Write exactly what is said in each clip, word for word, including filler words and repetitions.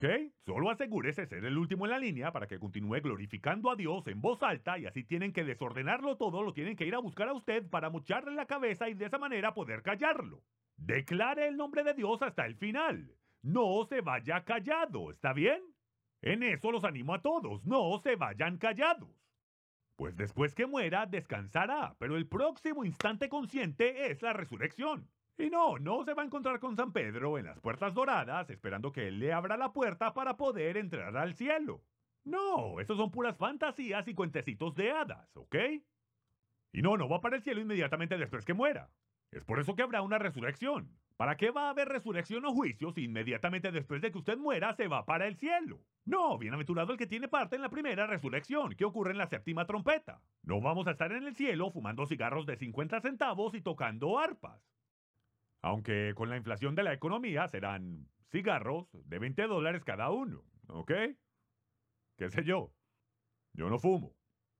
¿Ok? Solo asegúrese ser el último en la línea para que continúe glorificando a Dios en voz alta y así tienen que desordenarlo todo, lo tienen que ir a buscar a usted para mocharle la cabeza y de esa manera poder callarlo. Declare el nombre de Dios hasta el final. No se vaya callado, ¿está bien? En eso los animo a todos, no se vayan callados. Pues después que muera, descansará, pero el próximo instante consciente es la resurrección. Y no, no se va a encontrar con San Pedro en las puertas doradas esperando que él le abra la puerta para poder entrar al cielo. No, esos son puras fantasías y cuentecitos de hadas, ¿ok? Y no, no va para el cielo inmediatamente después que muera. Es por eso que habrá una resurrección. ¿Para qué va a haber resurrección o juicio si inmediatamente después de que usted muera se va para el cielo? No, bienaventurado el que tiene parte en la primera resurrección, que ocurre en la séptima trompeta. No vamos a estar en el cielo fumando cigarros de cincuenta centavos y tocando arpas. Aunque con la inflación de la economía serán cigarros de veinte dólares cada uno, ¿ok? ¿Qué sé yo? Yo no fumo.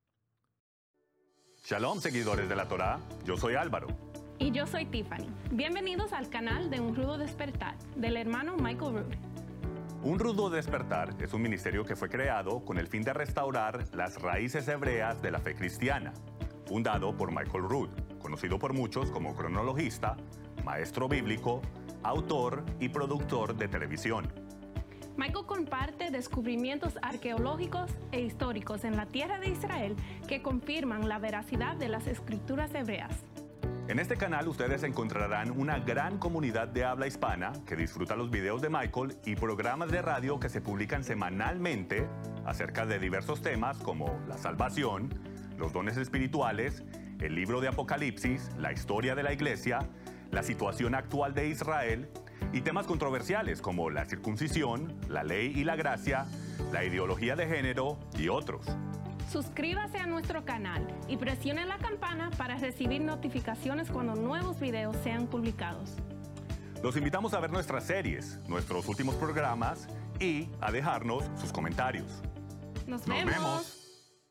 Shalom, seguidores de la Torá. Yo soy Álvaro. Y yo soy Tiffany. Bienvenidos al canal de Un Rudo Despertar, del hermano Michael Rood. Un Rudo Despertar es un ministerio que fue creado con el fin de restaurar las raíces hebreas de la fe cristiana, fundado por Michael Rood, conocido por muchos como cronologista, maestro bíblico, autor y productor de televisión. Michael comparte descubrimientos arqueológicos e históricos en la tierra de Israel que confirman la veracidad de las escrituras hebreas. En este canal ustedes encontrarán una gran comunidad de habla hispana que disfruta los videos de Michael y programas de radio que se publican semanalmente acerca de diversos temas como la salvación, los dones espirituales, el libro de Apocalipsis, la historia de la iglesia, la situación actual de Israel y temas controversiales como la circuncisión, la ley y la gracia, la ideología de género y otros. Suscríbase a nuestro canal y presione la campana para recibir notificaciones cuando nuevos videos sean publicados. Los invitamos a ver nuestras series, nuestros últimos programas y a dejarnos sus comentarios. Nos, Nos vemos. vemos.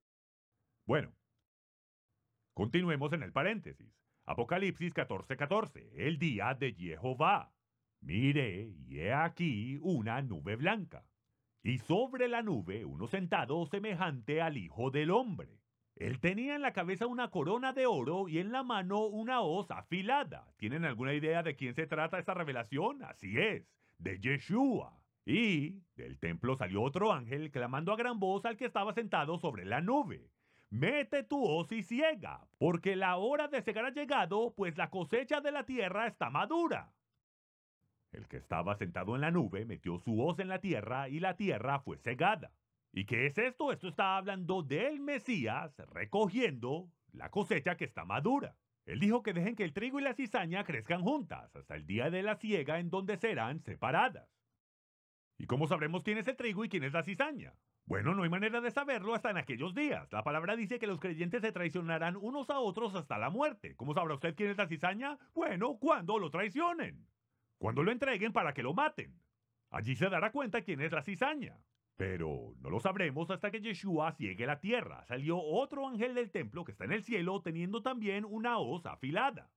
Bueno, continuemos en el paréntesis. Apocalipsis catorce catorce, el día de Jehová. Mire, y he aquí una nube blanca, y sobre la nube uno sentado semejante al Hijo del Hombre. Él tenía en la cabeza una corona de oro y en la mano una hoz afilada. ¿Tienen alguna idea de quién se trata esta revelación? Así es, de Yeshua. Y del templo salió otro ángel clamando a gran voz al que estaba sentado sobre la nube. Mete tu hoz y ciega, porque la hora de cegar ha llegado, pues la cosecha de la tierra está madura. El que estaba sentado en la nube metió su hoz en la tierra y la tierra fue cegada. ¿Y qué es esto? Esto está hablando del Mesías recogiendo la cosecha que está madura. Él dijo que dejen que el trigo y la cizaña crezcan juntas hasta el día de la siega en donde serán separadas. ¿Y cómo sabremos quién es el trigo y quién es la cizaña? Bueno, no hay manera de saberlo hasta en aquellos días. La palabra dice que los creyentes se traicionarán unos a otros hasta la muerte. ¿Cómo sabrá usted quién es la cizaña? Bueno, cuando lo traicionen. Cuando lo entreguen para que lo maten. Allí se dará cuenta quién es la cizaña. Pero no lo sabremos hasta que Yeshua ciegue la tierra. Salió otro ángel del templo que está en el cielo teniendo también una hoz afilada.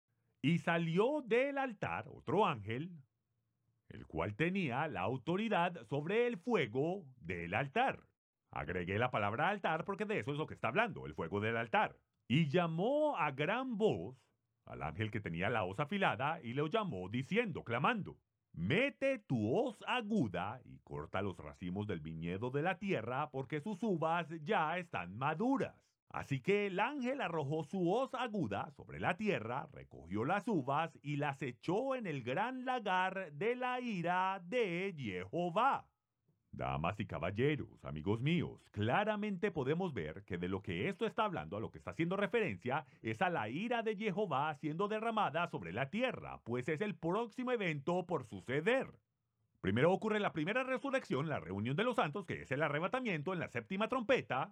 Y salió del altar otro ángel, el cual tenía la autoridad sobre el fuego del altar. Agregué la palabra altar porque de eso es lo que está hablando, el fuego del altar. Y llamó a gran voz al ángel que tenía la hoz afilada y lo llamó diciendo, clamando, mete tu hoz aguda y corta los racimos del viñedo de la tierra porque sus uvas ya están maduras. Así que el ángel arrojó su hoz aguda sobre la tierra, recogió las uvas y las echó en el gran lagar de la ira de Jehová. Damas y caballeros, amigos míos, claramente podemos ver que de lo que esto está hablando, a lo que está haciendo referencia, es a la ira de Jehová siendo derramada sobre la tierra, pues es el próximo evento por suceder. Primero ocurre la primera resurrección, la reunión de los santos, que es el arrebatamiento en la séptima trompeta,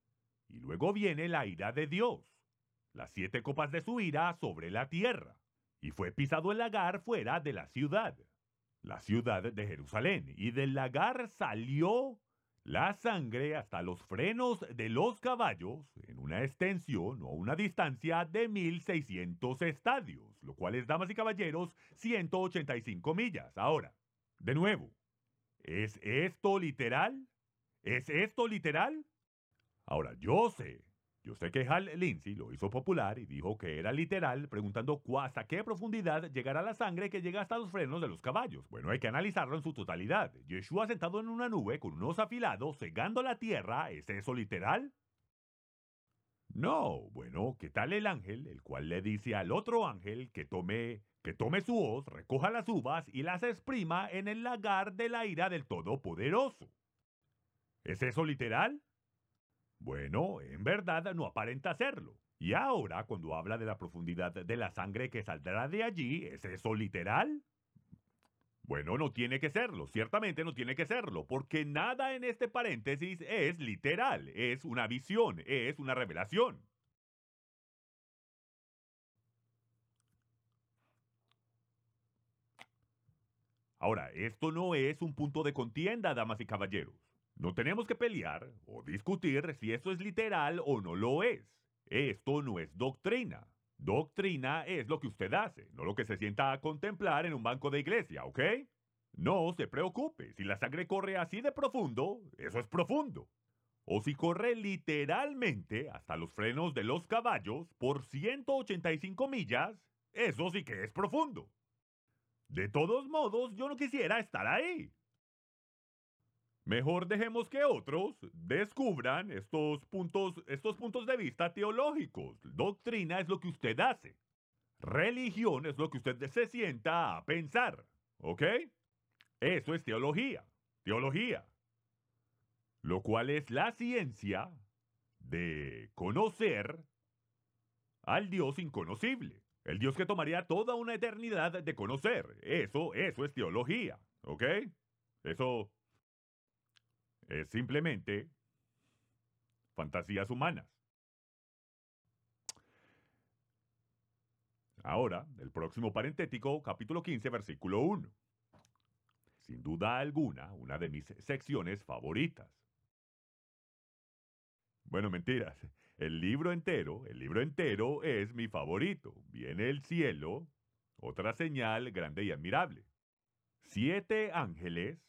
y luego viene la ira de Dios, las siete copas de su ira sobre la tierra, y fue pisado el lagar fuera de la ciudad. La ciudad de Jerusalén, y del lagar salió la sangre hasta los frenos de los caballos en una extensión o una distancia de mil seiscientos estadios, lo cual es, damas y caballeros, ciento ochenta y cinco millas. Ahora, de nuevo, ¿Es esto literal? ¿Es esto literal? Ahora, yo sé, yo sé que Hal Lindsey lo hizo popular y dijo que era literal, preguntando hasta qué profundidad llegará la sangre que llega hasta los frenos de los caballos. Bueno, hay que analizarlo en su totalidad. Yeshua sentado en una nube con unos afilados, cegando la tierra, ¿es eso literal? No, bueno, ¿qué tal el ángel, el cual le dice al otro ángel que tome, que tome su hoz, recoja las uvas y las exprima en el lagar de la ira del Todopoderoso? ¿Es eso literal? Bueno, en verdad no aparenta serlo. Y ahora, cuando habla de la profundidad de la sangre que saldrá de allí, ¿es eso literal? Bueno, no tiene que serlo, ciertamente no tiene que serlo, porque nada en este paréntesis es literal, es una visión, es una revelación. Ahora, esto no es un punto de contienda, damas y caballeros. No tenemos que pelear o discutir si eso es literal o no lo es. Esto no es doctrina. Doctrina es lo que usted hace, no lo que se sienta a contemplar en un banco de iglesia, ¿ok? No se preocupe, si la sangre corre así de profundo, eso es profundo. O si corre literalmente hasta los frenos de los caballos por ciento ochenta y cinco millas, eso sí que es profundo. De todos modos, yo no quisiera estar ahí. Mejor dejemos que otros descubran estos puntos, estos puntos de vista teológicos. Doctrina es lo que usted hace. Religión es lo que usted se sienta a pensar. ¿Ok? Eso es teología. Teología. Lo cual es la ciencia de conocer al Dios inconocible. El Dios que tomaría toda una eternidad de conocer. Eso, eso es teología. ¿Ok? Eso es simplemente fantasías humanas. Ahora, el próximo parentético, capítulo quince, versículo uno. Sin duda alguna, una de mis secciones favoritas. Bueno, mentiras. El libro entero, el libro entero es mi favorito. Viene el cielo, otra señal grande y admirable. Siete ángeles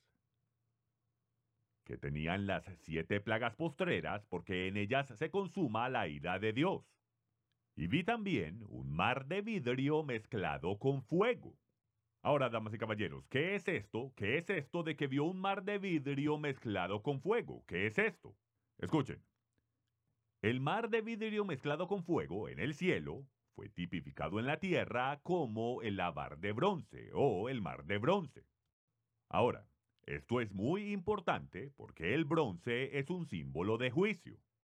que tenían las siete plagas postreras porque en ellas se consuma la ira de Dios. Y vi también un mar de vidrio mezclado con fuego. Ahora, damas y caballeros, ¿qué es esto? ¿Qué es esto de que vio un mar de vidrio mezclado con fuego? ¿Qué es esto? Escuchen. El mar de vidrio mezclado con fuego en el cielo fue tipificado en la tierra como el lavar de bronce o el mar de bronce. Ahora, esto es muy importante porque el bronce es un símbolo de juicio.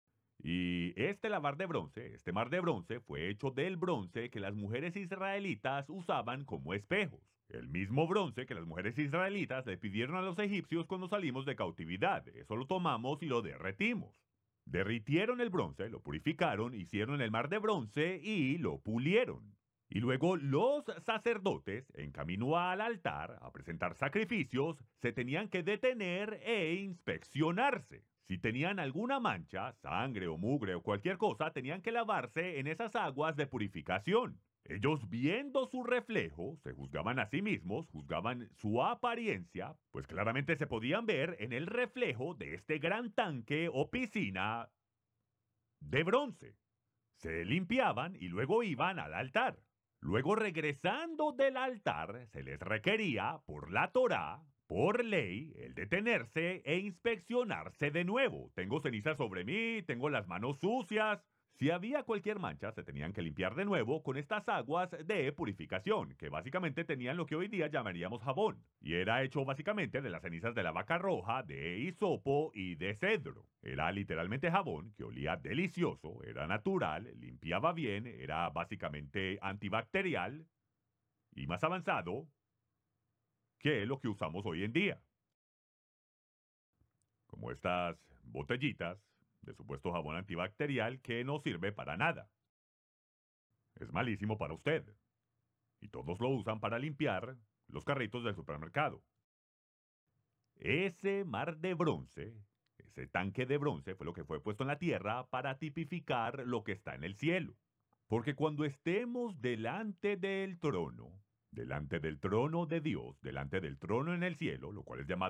Y este lavar de bronce, este mar de bronce, fue hecho del bronce que las mujeres israelitas usaban como espejos. El mismo bronce que las mujeres israelitas le pidieron a los egipcios cuando salimos de cautividad. Eso lo tomamos y lo derretimos. Derritieron el bronce, lo purificaron, hicieron el mar de bronce y lo pulieron. Y luego los sacerdotes, en camino al altar a presentar sacrificios, se tenían que detener e inspeccionarse. Si tenían alguna mancha, sangre o mugre o cualquier cosa, tenían que lavarse en esas aguas de purificación. Ellos, viendo su reflejo, se juzgaban a sí mismos, juzgaban su apariencia, pues claramente se podían ver en el reflejo de este gran tanque o piscina de bronce. Se limpiaban y luego iban al altar. Luego, regresando del altar, se les requería, por la Torá, por ley, el detenerse e inspeccionarse de nuevo. Tengo ceniza sobre mí, tengo las manos sucias. Si había cualquier mancha, se tenían que limpiar de nuevo con estas aguas de purificación, que básicamente tenían lo que hoy día llamaríamos jabón, y era hecho básicamente de las cenizas de la vaca roja, de hisopo y de cedro. Era literalmente jabón que olía delicioso, era natural, limpiaba bien, era básicamente antibacterial y más avanzado que lo que usamos hoy en día. Como estas botellitas de supuesto jabón antibacterial que no sirve para nada. Es malísimo para usted. Y todos lo usan para limpiar los carritos del supermercado. Ese mar de bronce, ese tanque de bronce fue lo que fue puesto en la tierra para tipificar lo que está en el cielo. Porque cuando estemos delante del trono, delante del trono de Dios, delante del trono en el cielo, lo cual es llamado